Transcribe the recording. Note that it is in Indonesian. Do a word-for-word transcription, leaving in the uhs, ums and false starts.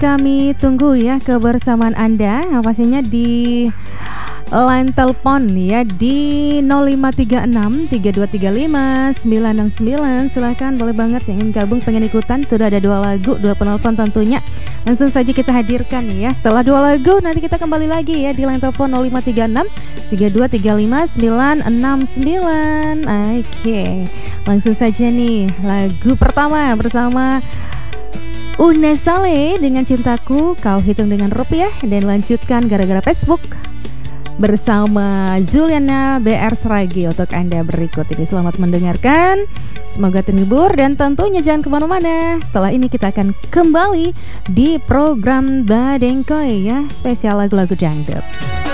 kami tunggu ya kebersamaan Anda, nah, pastinya di line telepon ya di nol lima tiga enam tiga dua tiga lima sembilan enam sembilan. Silahkan, boleh banget yang ingin gabung, pengen ikutan. Sudah ada dua lagu, dua penelpon tentunya. Langsung saja kita hadirkan ya. Setelah dua lagu nanti kita kembali lagi ya di line telepon nol lima tiga enam tiga dua tiga lima sembilan enam sembilan. Oke, langsung saja nih lagu pertama bersama Una Saleh dengan Cintaku Kau Hitung Dengan Rupiah, dan lanjutkan Gara-Gara Facebook bersama Zuliana B R Sragi untuk Anda berikut ini. Selamat mendengarkan, semoga terhibur, dan tentunya jangan kemana-mana. Setelah ini kita akan kembali di program Badengkoy ya, spesial lagu-lagu dangdut.